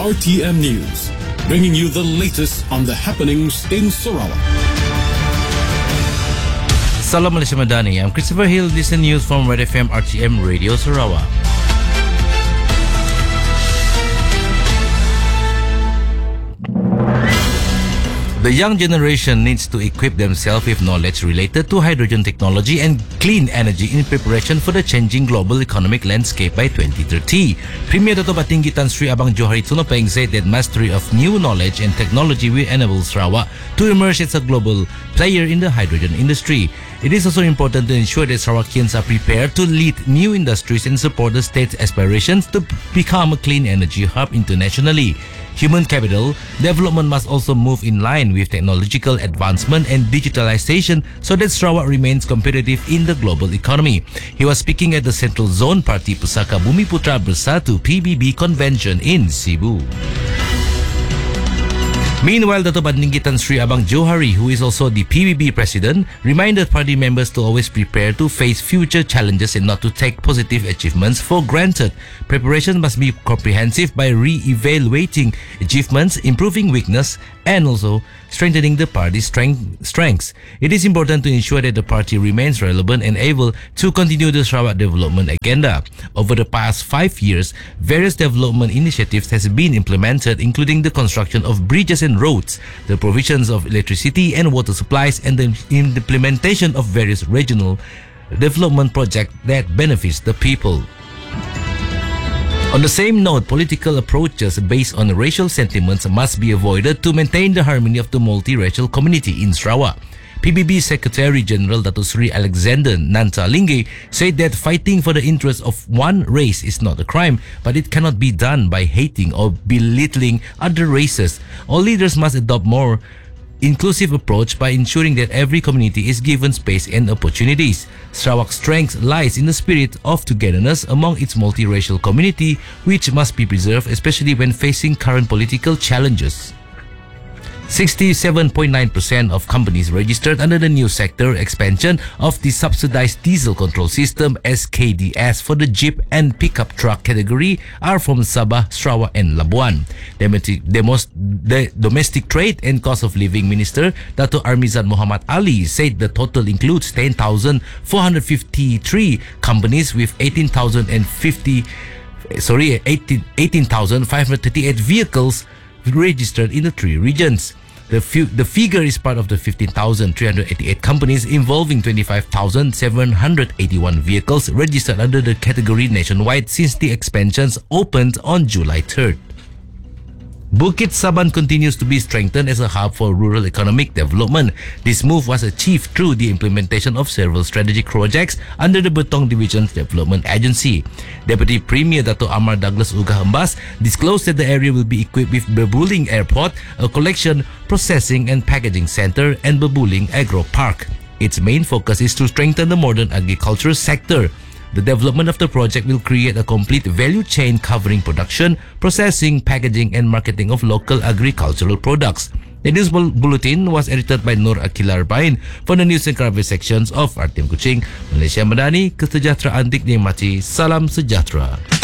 RTM News, bringing you the latest on the happenings in Sarawak. Salam Malaysia Madani. I'm Christopher Hill. This is news from Red FM RTM Radio Sarawak. The young generation needs to equip themselves with knowledge related to hydrogen technology and clean energy in preparation for the changing global economic landscape by 2030. Premier Dato' Batinggi Tan Sri Abang Johari Tunopeng said that mastery of new knowledge and technology will enable Sarawak to emerge as a global player in the hydrogen industry. It is also important to ensure that Sarawakians are prepared to lead new industries and support the state's aspirations to become a clean energy hub internationally. Human capital development must also move in line with technological advancement and digitalization so that Sarawak remains competitive in the global economy. He was speaking at the Central Zone Parti Pusaka Bumiputra Bersatu PBB convention in Cebu. Meanwhile, Dato' Batinggi Tan Sri Abang Johari, who is also the PBB president, reminded party members to always prepare to face future challenges and not to take positive achievements for granted. Preparation must be comprehensive by re-evaluating achievements, improving weakness, and also strengthening the party's strengths. It is important to ensure that the party remains relevant and able to continue the Sarawak development agenda. Over the past 5 years, various development initiatives have been implemented, including the construction of bridges and roads, the provisions of electricity and water supplies, and the implementation of various regional development projects that benefits the people. On the same note, political approaches based on racial sentiments must be avoided to maintain the harmony of the multiracial community in Sarawak. PBB Secretary General Dato' Sri Alexander Nanta Lingge said that fighting for the interests of one race is not a crime, but it cannot be done by hating or belittling other races. All leaders must adopt more inclusive approach by ensuring that every community is given space and opportunities. Sarawak's strength lies in the spirit of togetherness among its multiracial community, which must be preserved, especially when facing current political challenges. 67.9% of companies registered under the new sector expansion of the subsidized diesel control system SKDS for the jeep and pickup truck category are from Sabah, Sarawak and Labuan. The Domestic Trade and Cost of Living Minister Dato' Armizan Muhammad Ali said the total includes 10,453 companies with 18,538 vehicles registered in the three regions. The figure is part of the 15,388 companies involving 25,781 vehicles registered under the category nationwide since the expansions opened on July 3rd. Bukit Saban continues to be strengthened as a hub for rural economic development. This move was achieved through the implementation of several strategic projects under the Betong Division's Development Agency. Deputy Premier Dato' Amar Douglas Ugah Embas disclosed that the area will be equipped with Bebuling Airport, a collection, processing and packaging center, and Bebuling Agro Park. Its main focus is to strengthen the modern agricultural sector. The development of the project will create a complete value chain covering production, processing, packaging, and marketing of local agricultural products. The news bulletin was edited by Nur Akila Arbain for the news and current affairs sections of RTM Kuching. Malaysia Madani, kesejahteraan dinikmati. Salam sejahtera.